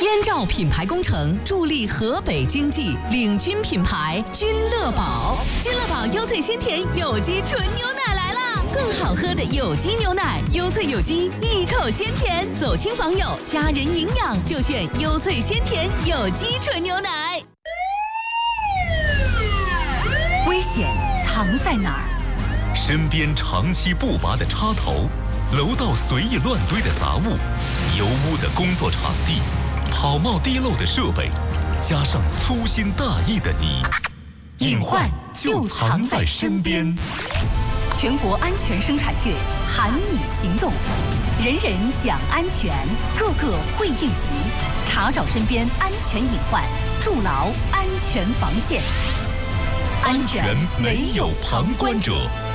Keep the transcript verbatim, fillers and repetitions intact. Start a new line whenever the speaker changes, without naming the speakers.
燕赵品牌工程助力河北经济，领军品牌君乐宝。君乐宝优萃鲜甜有机纯牛奶来啦！更好喝的有机牛奶，优萃有机，一口鲜甜。走亲访友，家人营养就选优萃鲜甜有机纯牛奶。
危险藏在哪儿？
身边长期不拔的插头，楼道随意乱堆的杂物，油污的工作场地，跑冒滴漏的设备，加上粗心大意的你，
隐患就藏在身边。全国安全生产月喊你行动，人人讲安全，个个会应急，查找身边安全隐患，筑牢安全防线。
安全没有旁观者。